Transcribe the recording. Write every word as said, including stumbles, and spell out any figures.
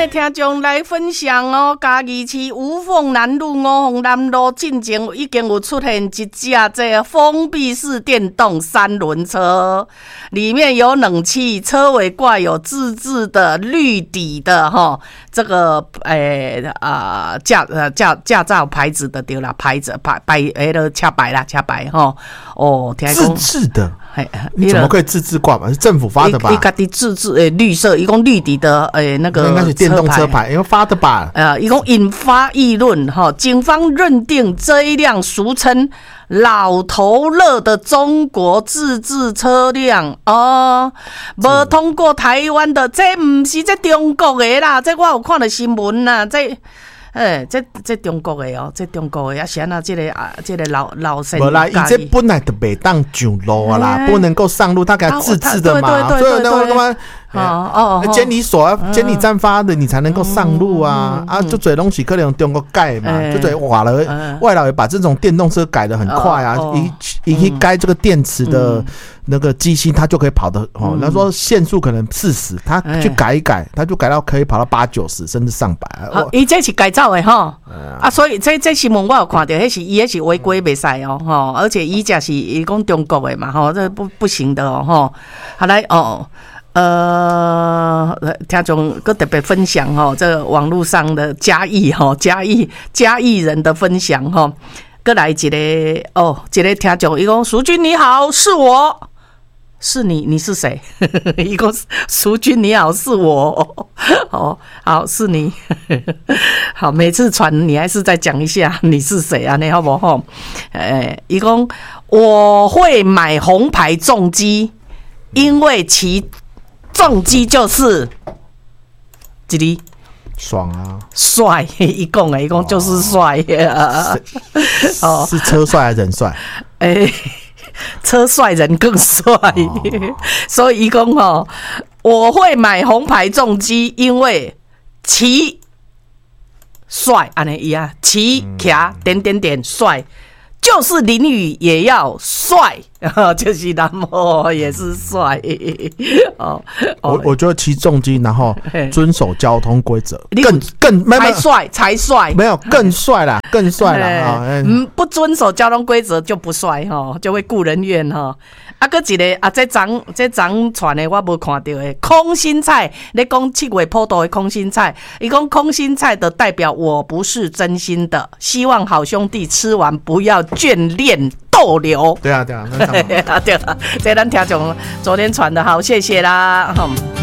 的听众来分享哦，嘉义市五凤南路五凤南路进前已经有出现一架这封闭式电动三轮车，里面有冷气，车尾挂有自制的绿底的哈，这个诶啊、呃、驾呃驾驾照牌子的对啦，牌子牌牌诶个车牌啦，车牌哈哦，听自制的。 哎， 你怎么可以自制挂嘛？是政府发的吧？ 伊家己自制诶，绿色，一共绿底的诶那个应该是电动车牌，因为发的吧？ 呃，一共引发议论哈。警方认定这一辆俗称“老头乐”的中国自制车辆哦，无通过台湾的，这不是这中国的啦，这我有看到新闻啦，这。哎，这这中国的哦，这中国的啊，是啊，这个啊，这个老老先生。 无啦，伊这本来就袂当上路啊啦，不能够上路，他给他自制的嘛，所以那我干嘛？哦哦，监理所啊，监理站发的，你才能够上路啊！啊，就这东西可能中国改嘛，就这外来外来把这种电动车改得很快啊，一一一改这个电池的那个机芯，它就可以跑得哦。他说限速可能四十，他去改一改，他就改到可以跑到八九十，甚至上百。 伊这是改造的哈，啊，所以这这新闻我有看到，迄是伊迄是违规袂使哦，吼，而且伊这是伊讲中国的嘛，吼，这不不行的哦，吼，好来哦。呃，听众佮特别分享吼，这个网络上的嘉义吼，嘉义嘉义人的分享吼，佮来一个哦，一个听众伊讲，淑君你好，是我。是你，你是谁？一共淑君你好，是我。哦，好，是你。好，每次传你还是再讲一下你是谁啊？你好不好？诶，一共我会买红牌重机，因为其重机就是一哩爽啊， 帅，一共诶，一共就是帅呀。 哦，是车帅还是人帅？ 诶。车帅人更帅，哦、所以一共哦，我会买红牌重机，因为骑帅，安尼一样，骑骑点点点帅，就是淋雨也要帅，就是南摩也是帅哦。 我我觉得骑重机，然后遵守交通规则，更更才帅才帅， 没有更帅啦，更帅啦。 嗯，不遵守交通规则就不帅哈，就会顾人怨哈。啊，搁一个啊，这张这张传的我无看到的空心菜，你讲七月普渡的空心菜，伊讲空心菜的代表我不是真心的，希望好兄弟吃完不要眷恋逗留。 对啊，对啊， 对啊，对啊，这咱听众昨天传的好，谢谢啦。